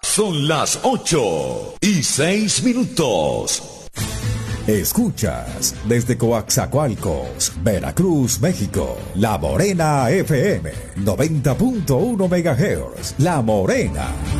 Son las 8:06. Escuchas desde Coaxacualcos, Veracruz, México, La Morena FM, 90.1 MHz, La Morena.